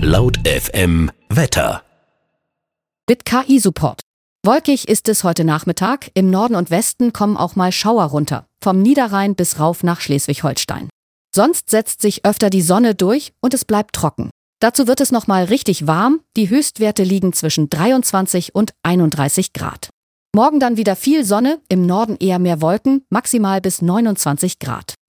Laut FM Wetter. Mit KI-Support. Wolkig ist es heute Nachmittag. Im Norden und Westen kommen auch mal Schauer runter. Vom Niederrhein bis rauf nach Schleswig-Holstein. Sonst setzt sich öfter die Sonne durch und es bleibt trocken. Dazu wird es nochmal richtig warm. Die Höchstwerte liegen zwischen 23 und 31 Grad. Morgen dann wieder viel Sonne, im Norden eher mehr Wolken, maximal bis 29 Grad.